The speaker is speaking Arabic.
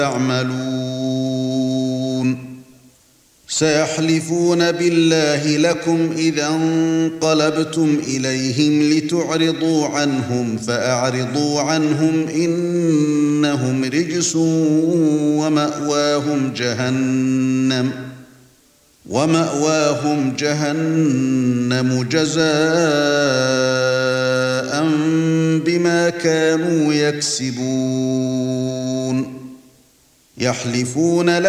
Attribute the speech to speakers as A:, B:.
A: تعملون سيحلفون بالله لكم إذا انقلبتم إليهم لتعرضوا عنهم فأعرضوا عنهم إنهم رجس ومأواهم جهنم جزاء بما كانوا يكسبون يحلفون